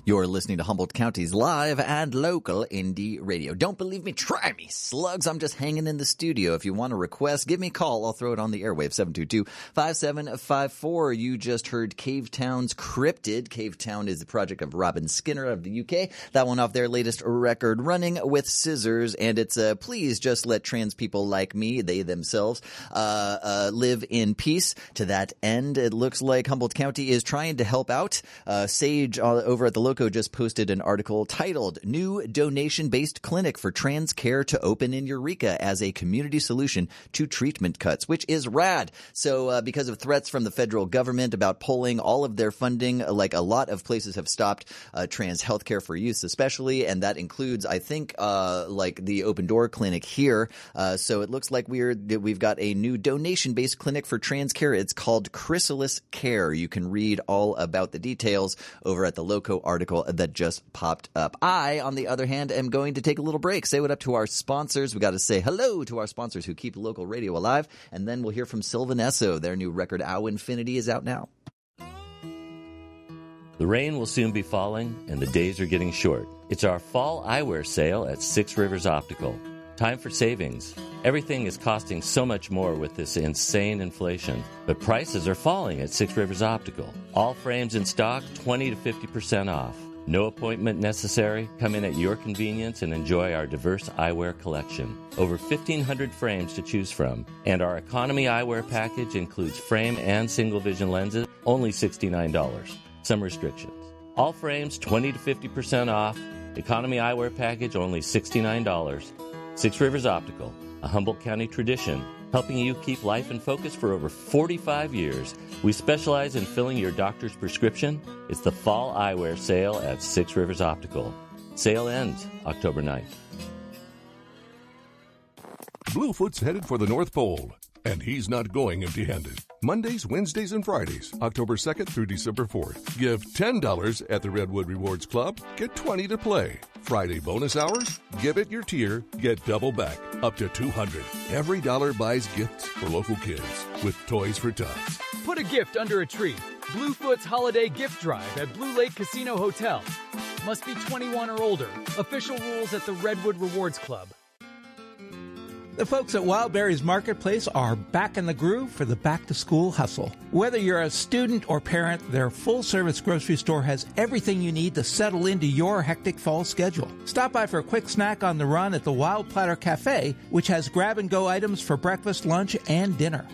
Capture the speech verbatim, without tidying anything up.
You're listening to Humboldt County's live and local indie radio. Don't believe me? Try me, slugs. I'm just hanging in the studio. If you want a request, give me a call. I'll throw it on the airwave, seven two two, five seven five four. You just heard Cavetown's Cryptid. Cavetown is the project of Robin Skinner of the U K. That one off their latest record, Running with Scissors. And it's, uh, please just let trans people like me, they themselves, uh, uh, live in peace. To that end, it looks like Humboldt County is trying to help out. Uh, Sage uh, over at the Loco just posted an article titled New Donation-Based Clinic for Trans Care to Open in Eureka as a Community Solution to Treatment Cuts, which is rad. So uh, because of threats from the federal government about pulling all of their funding, like a lot of places have stopped uh, trans healthcare for youth especially, and that includes, I think, uh, like the Open Door Clinic here. Uh, so it looks like we're, we've got a new donation-based clinic for trans care. It's called Chrysalis Care. You can read all about the details over at the Loco article that just popped up. I, on the other hand, am going to take a little break. Say what up to our sponsors. We got to say hello to our sponsors who keep local radio alive, and then we'll hear from Sylvan Esso. Their new record, Ow Infinity, is out now. The rain will soon be falling, and the days are getting short. It's our fall eyewear sale at Six Rivers Optical. Time for savings. Everything is costing so much more with this insane inflation, but prices are falling at Six Rivers Optical. All frames in stock, twenty to fifty percent off. No appointment necessary. Come in at your convenience and enjoy our diverse eyewear collection. Over fifteen hundred frames to choose from. And our economy eyewear package includes frame and single vision lenses, only sixty-nine dollars. Some restrictions. All frames, twenty to fifty percent off. Economy eyewear package, only sixty-nine dollars. Six Rivers Optical, a Humboldt County tradition, helping you keep life in focus for over forty-five years. We specialize in filling your doctor's prescription. It's the Fall Eyewear Sale at Six Rivers Optical. Sale ends October ninth. Bluefoot's headed for the North Pole, and he's not going empty-handed. Mondays, Wednesdays, and Fridays, October second through December fourth. Give ten dollars at the Redwood Rewards Club, get twenty dollars to play. Friday bonus hours, give it your tier, get double back, up to two hundred dollars. Every dollar buys gifts for local kids with Toys for Tots. Put a gift under a tree. Bluefoot's Holiday Gift Drive at Blue Lake Casino Hotel. Must be twenty-one or older. Official rules at the Redwood Rewards Club. The folks at Wildberries Marketplace are back in the groove for the back-to-school hustle. Whether you're a student or parent, their full-service grocery store has everything you need to settle into your hectic fall schedule. Stop by for a quick snack on the run at the Wild Platter Cafe, which has grab-and-go items for breakfast, lunch, and dinner.